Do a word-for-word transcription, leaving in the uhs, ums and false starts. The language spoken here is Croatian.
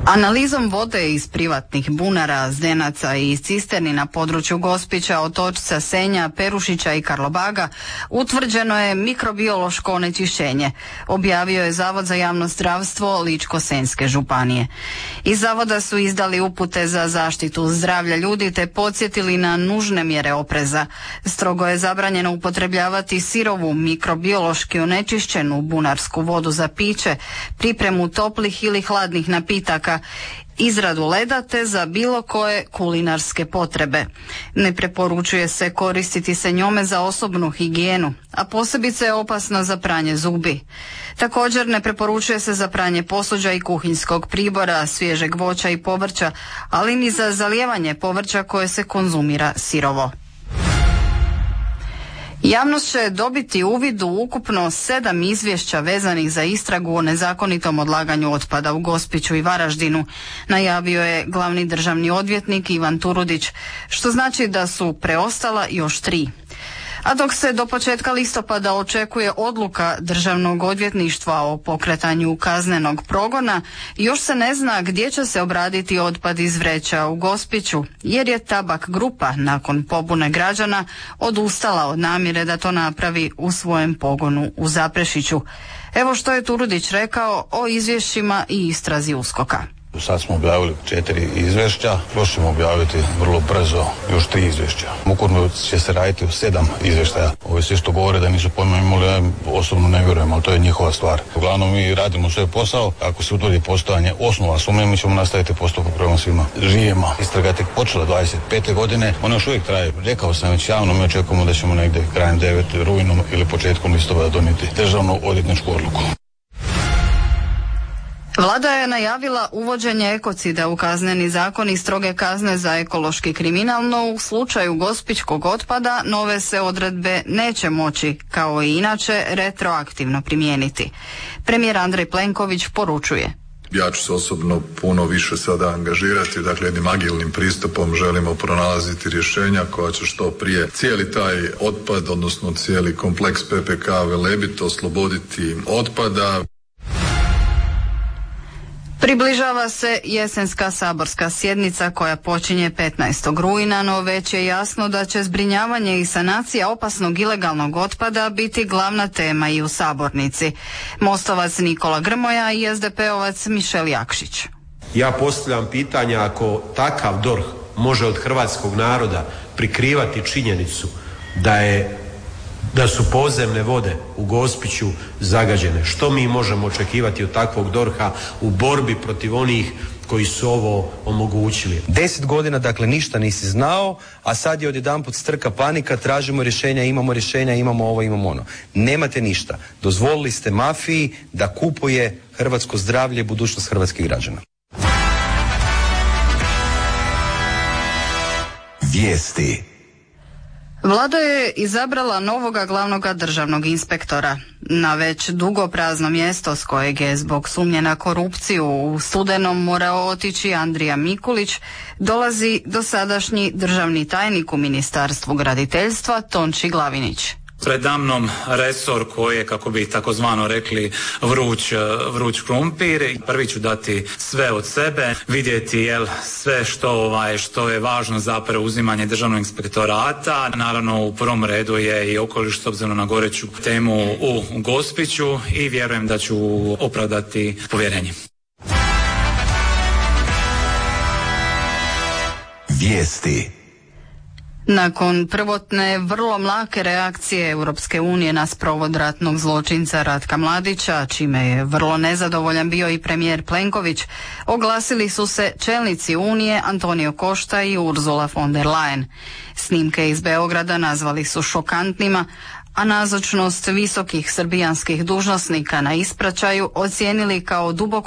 Analizom vode iz privatnih bunara, zdenaca i iz cisterni na području Gospića, Otočca, Senja, Perušića i Karlobaga utvrđeno je mikrobiološko onečišćenje, objavio je Zavod za javno zdravstvo Ličko-senjske županije. Iz zavoda su izdali upute za zaštitu zdravlja ljudi te podsjetili na nužne mjere opreza. Strogo je zabranjeno upotrebljavati sirovu mikrobiološki onečišćenu bunarsku vodu za piće, pripremu toplih ili hladnih napitaka, izradu leda te za bilo koje kulinarske potrebe. Ne preporučuje se koristiti se njome za osobnu higijenu, a posebice je opasna za pranje zubi. Također ne preporučuje se za pranje posuđa i kuhinjskog pribora, svježeg voća i povrća, ali ni za zalijevanje povrća koje se konzumira sirovo. Javnost će dobiti uvid u ukupno sedam izvješća vezanih za istragu o nezakonitom odlaganju otpada u Gospiću i Varaždinu, najavio je glavni državni odvjetnik Ivan Turudić, što znači da su preostala još tri. A dok se do početka listopada očekuje odluka Državnog odvjetništva o pokretanju kaznenog progona, još se ne zna gdje će se obraditi otpad iz vreća u Gospiću, jer je Tabak grupa nakon pobune građana odustala od namjere da to napravi u svojem pogonu u Zaprešiću. Evo što je Turudić rekao o izvješćima i istrazi USKOK-a. Sad smo objavili četiri izvješća, još ćemo objaviti vrlo brzo još tri izvješća. Ukupno će se raditi o sedam izvještaja. Ovi svi što govore da nisu pojma imali, ja osobno ne vjerujem, ali to je njihova stvar. Uglavnom mi radimo svoj posao, ako se utvrdi postojanje osnova sumnje, mi ćemo nastaviti postupak prema svima živima. Istraga je tek počela dvadeset pete godine, ona još uvijek traje. Rekao sam već javno, mi očekujemo da ćemo negdje krajem devete rujnom ili početkom listopada donijeti državnu odvjetničku odluku. Vlada je najavila uvođenje ekocida u kazneni zakon i stroge kazne za ekološki kriminal, no u slučaju gospićkog otpada nove se odredbe neće moći, kao i inače, retroaktivno primijeniti. Premijer Andrej Plenković poručuje: Ja ću se osobno puno više sada angažirati, dakle jednim agilnim pristupom želimo pronalaziti rješenja koja će što prije cijeli taj otpad, odnosno cijeli kompleks P P K Velebit osloboditi otpada. Približava se jesenska saborska sjednica koja počinje petnaestog rujna, no već je jasno da će zbrinjavanje i sanacija opasnog ilegalnog otpada biti glavna tema i u sabornici. Mostovac Nikola Grmoja i es de pe ovac Mišel Jakšić. Ja postavljam pitanje, ako takav D O R H može od hrvatskog naroda prikrivati činjenicu da je da su podzemne vode u Gospiću zagađene, što mi možemo očekivati od takvog D O R H-a u borbi protiv onih koji su ovo omogućili? Deset godina, dakle, ništa nisi znao, a sad je odjedanput strka panika, tražimo rješenja, imamo rješenja, imamo ovo, imamo ono. Nemate ništa. Dozvolili ste mafiji da kupuje hrvatsko zdravlje i budućnost hrvatskih građana. Vijesti. Vlada je izabrala novoga glavnoga državnog inspektora. Na već dugo prazno mjesto s kojeg je zbog sumnje na korupciju u studenom morao otići Andrija Mikulić dolazi dosadašnji državni tajnik u Ministarstvu graditeljstva Tonči Glavinić. Predamnom resor koji je, kako bi takozvano rekli, vruć, vruć krumpir. Prvi ću dati sve od sebe, vidjeti jel sve što, ovaj, što je važno za preuzimanje državnog inspektorata. Naravno, u prvom redu je i okoliš s obzirom na goreću temu u Gospiću i vjerujem da ću opravdati povjerenje. Vijesti. Nakon prvotne vrlo mlake reakcije Europske unije na sprovod ratnog zločinca Ratka Mladića, čime je vrlo nezadovoljan bio i premijer Plenković, oglasili su se čelnici Unije Antonio Costa i Ursula von der Leyen. Snimke iz Beograda nazvali su šokantnima, a nazočnost visokih srbijanskih dužnosnika na ispraćaju ocijenili kao duboko